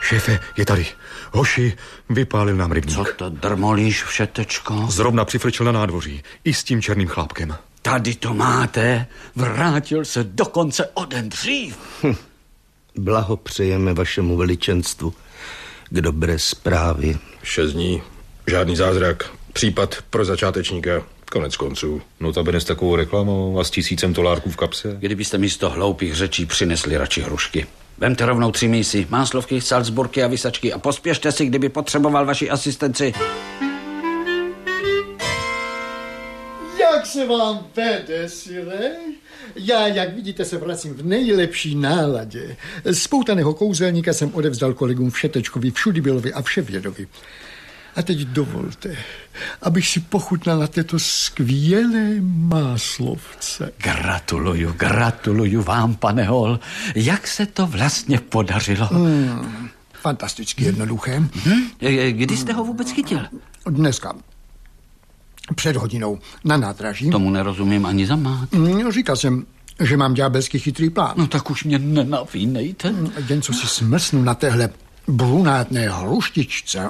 Šéfe, je tady. Hoši, vypálil nám rybník. Co to drmolíš, Všetečko? Zrovna přifrčil na nádvoří. I s tím černým chlápkem. Tady to máte. Vrátil se dokonce o den dřív. Blahopřejeme vašemu veličenstvu k dobré zprávě. 6 dní, žádný zázrak. Případ pro začátečníka, konec konců. Notabene s takovou reklamou a s 1000 dolárků v kapse. Kdybyste místo hloupých řečí přinesli radši hrušky. Vemte rovnou 3 mísy, máslovky, salzburky a vysačky a pospěšte si, kdyby potřeboval vaši asistenci. Jak se vám vede, Sire? Já, jak vidíte, se vracím v nejlepší náladě. Spoutaného kouzelníka jsem odevzdal kolegům Všetečkovi, Všudybilovi a Vševědovi. A teď dovolte, abych si pochutnal na této skvělé máslovce. Gratuluju vám, pane Hall. Jak se to vlastně podařilo? Fantasticky jednoduché. Kdy jste ho vůbec chytil? Dneska. Před hodinou na nádraží. Tomu nerozumím ani za mát. Říkal jsem, že mám ďábelsky chytrý plán. No tak už mě nenavínejte. Jen co si smrsnu na téhle brunátné hruštičce.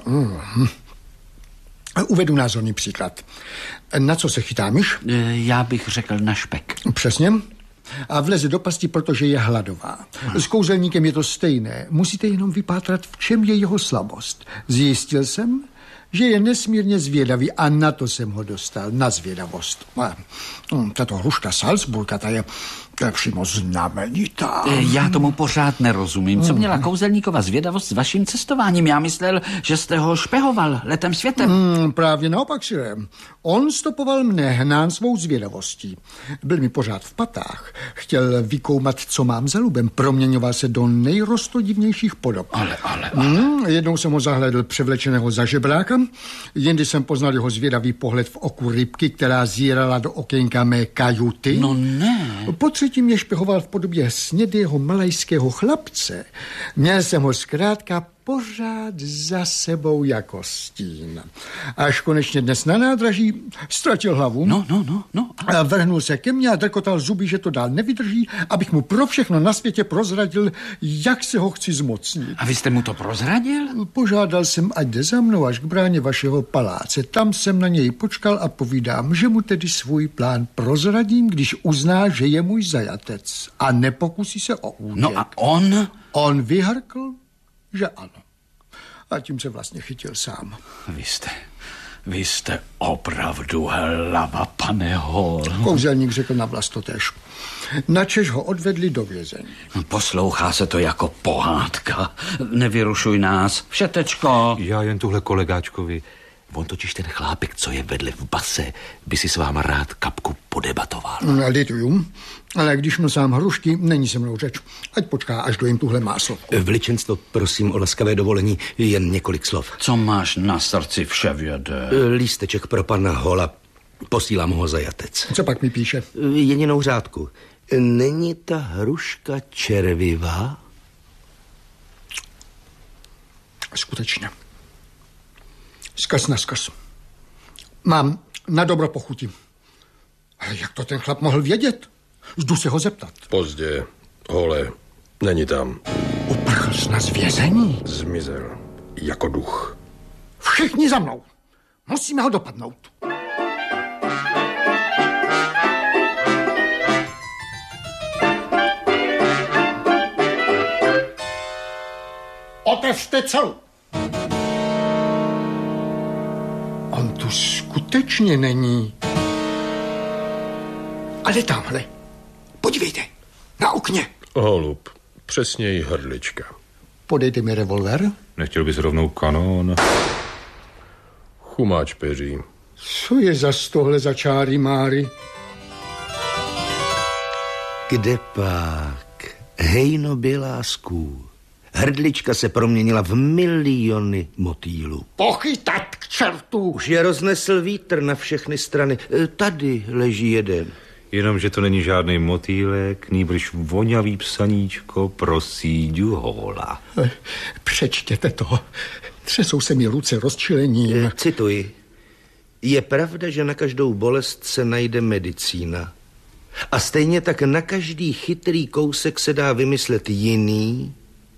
Uvedu názorný příklad. Na co se chytá myš? Já bych řekl na špek. Přesně. A vleze do pasti, protože je hladová. S kouzelníkem je to stejné. Musíte jenom vypátrat, v čem je jeho slabost. Zjistil jsem, že je nesmírně zvědavý a na to jsem ho dostal, na zvědavost. Tato hruška Salzburka, ta je přímo znamenitá. Já tomu pořád nerozumím. Co měla kouzelníkova zvědavost s vaším cestováním? Já myslel, že jste ho špehoval letem světem. Právě naopak, Sire. On stopoval mne hnán svou zvědavostí. Byl mi pořád v patách. Chtěl vykoumat, co mám za lubem. Proměňoval se do nejrostodivnějších podob. Ale. Jednou jsem ho zahlédl převlečeného za žebráka, jindy jsem poznal jeho zvědavý pohled v oku rybky, která zírala do okénka mé kajuty. No ne. Po třetí mě špehoval v podobě snědého malajského chlapce. Měl jsem ho zkrátka pořád za sebou jako stín. Až konečně dnes na nádraží ztratil hlavu. No. A vrhnul se ke mně a drkotal zuby, že to dál nevydrží, abych mu pro všechno na světě prozradil, jak se ho chci zmocnit. A vy jste mu to prozradil? Požádal jsem, ať jde za mnou až k bráně vašeho paláce. Tam jsem na něj počkal a povídám, že mu tedy svůj plán prozradím, když uzná, že je můj zajatec a nepokusí se o útěk. No a on? On vyhrkl, že ano. A tím se vlastně chytil sám. Vy jste opravdu hlava, pane Hall. Kouzelník řekl na vlast totéž. Načež ho odvedli do vězení. Poslouchá se to jako pohádka. Nevyrušuj nás. Všetečko. Já jen tuhle kolegáčkovi. On totiž ten chlápek, co je vedle v base, by si s váma rád kapku podebatoval. Lituju, ale když mu sám hrušky, není se mnou řeč. Ať počká, až dojím tuhle máslovku. Veličenstvo, prosím o laskavé dovolení, jen několik slov. Co máš na srdci, Vševěde? Lísteček pro pana Hola, posílám ho zajatec. Co pak mi píše? Jedinou řádku. Není ta hruška červivá? Skutečně. Zkaz na zkaz. Mám na dobro pochuti. Ale jak to ten chlap mohl vědět? Jdu se ho zeptat. Pozdě, Hole, není tam. Uprchl jsi z vězení? Zmizel, jako duch. Všichni za mnou. Musíme ho dopadnout. Otevřte celu. On tu skutečně není. Ale tamhle. Podívejte. Na okně. Holub, přesněji hrdlička. Podejte mi revolver. Nechtěl bys rovnou kanón? Chumáč peří. Co je za tohle za čáry máry? Kde pak? Hejno bělásků. Hrdlička se proměnila v miliony motýlů. Pochytat k čertu! Už je roznesl vítr na všechny strany. Tady leží jeden. Jenomže to není žádný motýlek, nýbrž vonavý psaníčko pro Síďu Halla. Přečtěte to. Třesou se mi ruce rozčilením. Cituji. Je pravda, že na každou bolest se najde medicína. A stejně tak na každý chytrý kousek se dá vymyslet jiný,